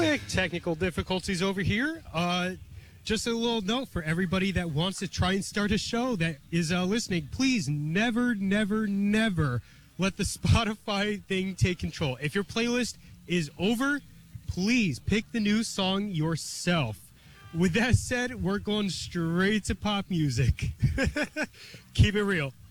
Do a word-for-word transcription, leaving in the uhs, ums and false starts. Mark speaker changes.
Speaker 1: quick technical difficulties over here. Uh, just a little note for everybody that wants to try and start a show that is uh, listening. Please never, never, never let the Spotify thing take control. If your playlist is over, please pick the new song yourself. With that said, we're going straight to pop music. Keep it real.